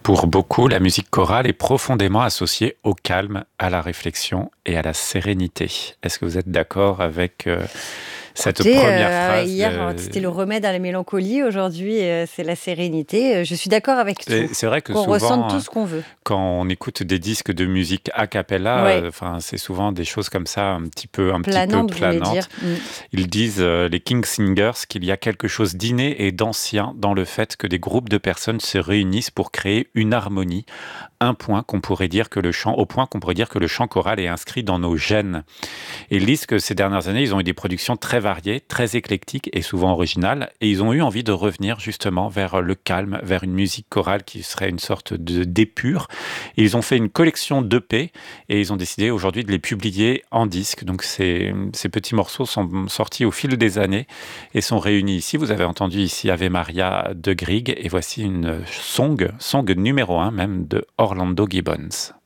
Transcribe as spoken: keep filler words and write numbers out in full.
Pour beaucoup, la musique chorale est profondément associée au calme, à la réflexion et à la sérénité. Est-ce que vous êtes d'accord avec euh, cette Écoutez, première heu, phrase hier, heu, de... c'était le remède à la mélancolie, aujourd'hui, heu, c'est la sérénité. Heu, je suis d'accord avec Et tout, c'est vrai que qu'on ressente souvent, tout euh, ce qu'on veut. quand on écoute des disques de musique a cappella, Ouais, euh, enfin, c'est souvent des choses comme ça, un petit peu, un petit peu planante, vous voulez dire? planantes. Mmh. Ils disent, euh, les King Singers, qu'il y a quelque chose d'inné et d'ancien dans le fait que des groupes de personnes se réunissent pour créer une harmonie, un point qu'on pourrait dire que le chant, au point qu'on pourrait dire que le chant choral est inscrit dans nos gènes. Et ils disent que ces dernières années, ils ont eu des productions très variées, très éclectiques et souvent originales. Et ils ont eu envie de revenir justement vers le calme, vers une musique chorale qui serait une sorte de d'épure. Et ils ont fait une collection d'E P et ils ont décidé aujourd'hui de les publier en disque. Donc ces, ces petits morceaux sont sortis au fil des années et sont réunis ici. Vous avez entendu ici Ave Maria de Grieg et voici une song, song numéro un même de Orlando Gibbons.